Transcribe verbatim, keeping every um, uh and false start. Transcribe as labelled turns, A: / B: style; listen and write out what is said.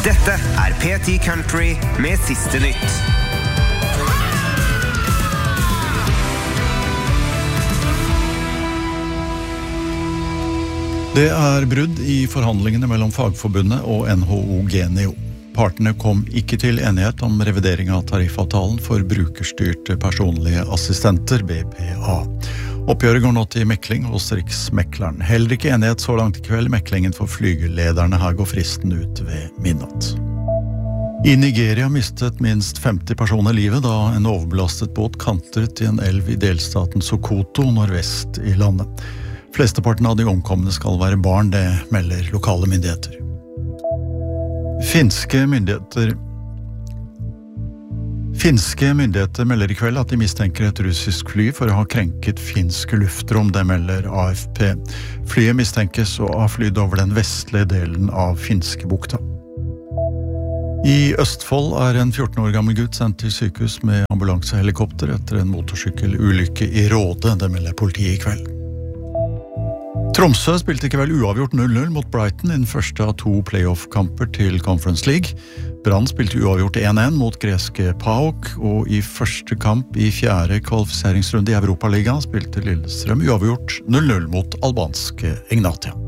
A: Dette er P ti Country med siste nytt.
B: Det er brudd i forhandlingene mellom Fagforbundet og N H O Genio. Partene kom ikke til enighet om revidering av tariffavtalen for brukerstyrte personlige assistenter, B P A. Oppgjøret går nå til mekling hos Riksmekleren. Heller ikke enighet så langt i kveld. Meklingen for flygelederne her går fristen ut ved midnatt. I Nigeria mistet minst femti personer livet da en overbelastet båt kantret i en elv i delstaten Sokoto, nordvest i landet. Flesteparten av de omkomne skal være barn, det melder lokale myndigheter. Finske myndigheter Finske myndigheter melder i kveld at de mistenker et russisk fly for å ha krenket finsk luftrom, det melder A F P. Flyet mistenkes å ha flydd over den vestlige delen av Finskebukta. I Østfold er en fjorten år gammel gutt sendt til sykehus med ambulansehelikopter etter en motorsykkelulykke i Råde, det melder politiet i kveld. Tromsø spilte ikke vel uavgjort null null mot Brighton i den første av to playoff-kamper til Conference League. Brann spilte uavgjort én én mot greske PAOK, og i første kamp i fjerde kvalifiseringsrunde i Europaligaen spilte Lillestrøm uavgjort null null mot albanske Ignatia.